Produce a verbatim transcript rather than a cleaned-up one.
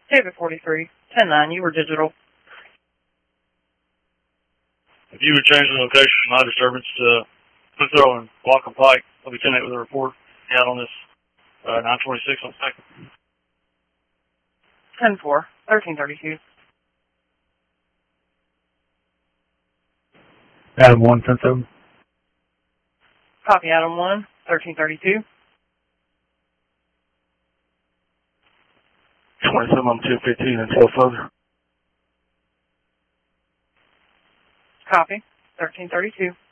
David forty-three, ten nine, you were digital. If you would change the location of my disturbance to Pluto and Whatcom Pike, I'll be sending it with a report out on this uh, nine twenty-six on second. ten four, thirteen thirty-two. Adam one, ten seven. Copy, Adam one, thirteen thirty-two. twenty-seven on two fifteen and twelve further. Copy, thirteen thirty-two.